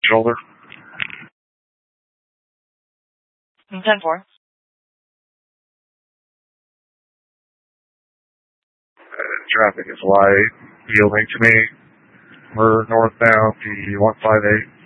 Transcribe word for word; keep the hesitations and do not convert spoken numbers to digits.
shoulder. ten four. Uh, traffic is light, yielding to me. We're northbound, P one five eight.